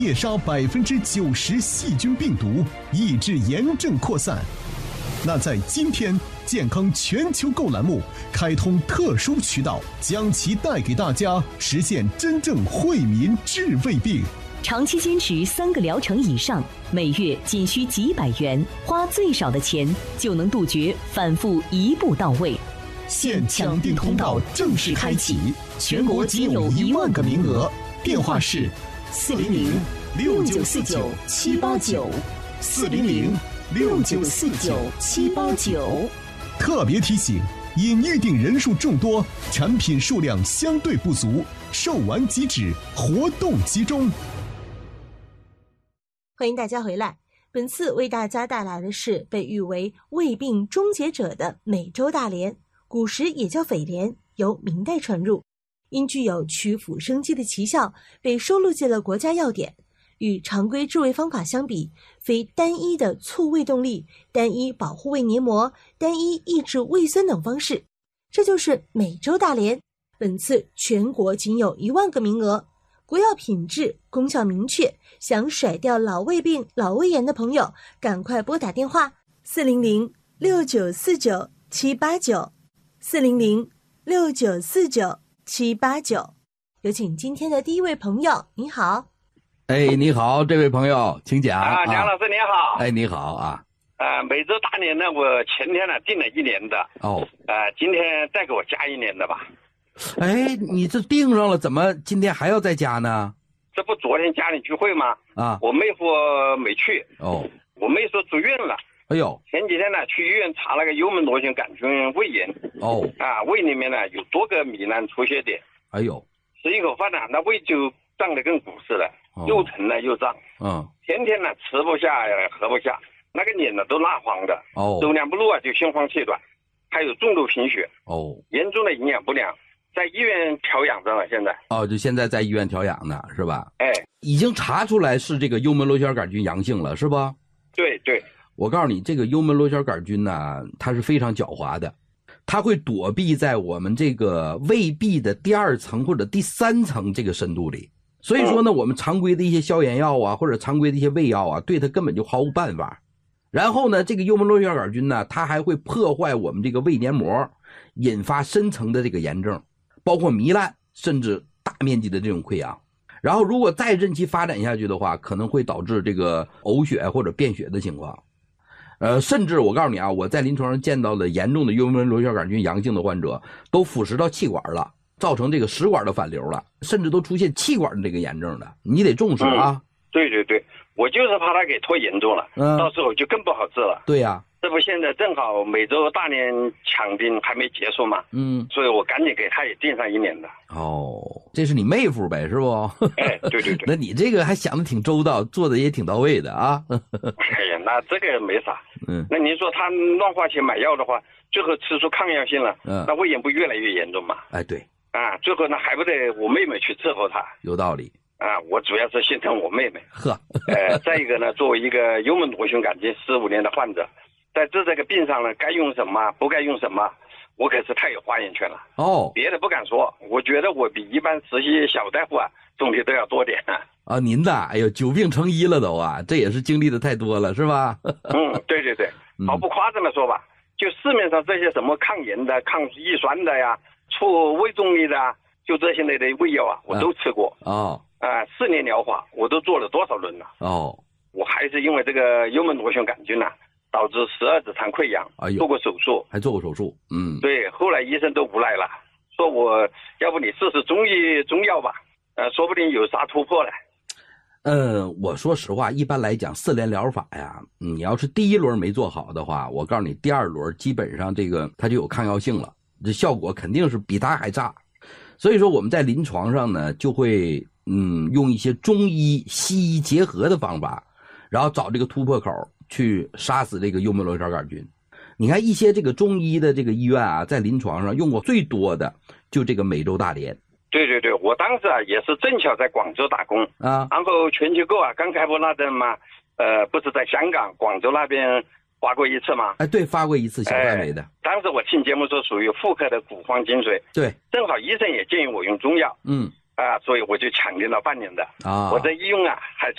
灭杀90%细菌病毒，抑制炎症扩散。那在今天，健康全球购栏目开通特殊渠道，将其带给大家，实现真正惠民治胃病。 长期坚持3个疗程以上，每月仅需几百元，花最少的钱就能杜绝反复一步到位。 现抢订通道正式开启，全国仅有1万个名额，电话是400-6949-789，400-6949-789。特别提醒，因预订人数众多，产品数量相对不足，售完即止，活动集中。 欢迎大家回来，本次为大家带来的是被誉为胃病终结者的美洲大蠊，古时也叫匪蠊，由明代传入，因具有祛腐生肌的奇效，被收录进了国家药典。与常规治胃方法相比，非单一的促胃动力、单一保护胃黏膜、单一抑制胃酸等方式，这就是美洲大蠊。本次全国仅有1万个名额，国药品质，功效明确，想甩掉老胃病、老胃炎的朋友，赶快拨打电话400-6949-789，400-6949-789。有请今天的第一位朋友，你好。 你好，这位朋友，请讲。 梁老师你好。 你好啊。 美洲大蠊呢，我前天呢订了1年的。今天再给我加1年的吧。 你这订上了，怎么今天还要再加呢？ 这不昨天家里聚会吗？我妹夫没去。我妹说住院了。前几天呢去医院查了个幽门螺旋杆菌胃炎。胃里面呢有多个糜烂出血点。吃一口饭呢，那胃就胀得跟鼓似的，又疼了又胀。天天呢吃不下喝不下，那个脸呢都蜡黄的。走2步路就心慌气短，还有重度贫血。严重的营养不良，在医院调养着了。现在就现在在医院调养呢，是吧？已经查出来是这个幽门螺旋杆菌阳性了，是吧？ 对。 我告诉你，这个幽门螺旋杆菌呢，它是非常狡猾的，它会躲避在我们这个胃壁的第2层或者第3层这个深度里。所以说呢，我们常规的一些消炎药啊，或者常规的一些胃药啊，对它根本就毫无办法。然后呢，这个幽门螺旋杆菌呢，它还会破坏我们这个胃黏膜，引发深层的这个炎症，包括糜烂，甚至大面积的这种溃疡。然后如果再任其发展下去的话，可能会导致这个呕血或者便血的情况。甚至我告诉你啊，我在临床上见到的严重的幽门螺旋杆菌阳性的患者，都腐蚀到气管了，造成这个食管的反流了，甚至都出现气管的这个炎症的，你得重视啊。 对，我就是怕它给拖严重了，到时候就更不好治了。 对呀。 这不现在正好美洲大蠊抢订还没结束嘛，所以我赶紧给他也订上1年的。 这是你妹夫呗，是不？ 对。 那你这个还想得挺周到，做的也挺到位的啊。 那这个没啥。那您说他乱花钱买药的话，最后吃出抗药性了，那胃炎不越来越严重嘛？ 对。 最后呢还不得我妹妹去伺候他？ 有道理。 我主要是心疼我妹妹。再一个呢，作为一个幽门螺旋杆菌15年的患者，在这个病上呢，该用什么不该用什么，我可是太有发言权了。别的不敢说，我觉得我比一般实习小大夫总体都要多点。 您的久病成医了都这也是经历的太多了，是吧？ 对。毫不夸张的说吧，就市面上这些什么抗炎的、抗抑酸的呀、促胃动力的，就这些类的胃药我都吃过。4年疗法我都做了多少轮了。我还是因为这个幽门螺旋杆菌导致12指肠溃疡，做过手术， 还做过手术。 对，后来医生都无奈了，说我要不你试试中药吧，说不定有啥突破了。 我说实话，一般来讲4联疗法呀，你要是第1轮没做好的话，我告诉你，第2轮基本上这个它就有抗药性了，这效果肯定是比它还差。所以说我们在临床上呢，就会用一些中医西医结合的方法，然后找这个突破口去杀死这个幽门螺旋杆菌。你看一些这个中医的这个医院在临床上用过最多的就这个美洲大蠊。 对，我当时也是正巧在广州打工然后全球购刚开播那阵嘛，不是在香港、广州那边发过一次吗？ 对，发过一次小范围的。 当时我听节目说属于妇科的古方精髓， 对， 正好医生也建议我用中药，所以我就抢订了半年的。我这一用还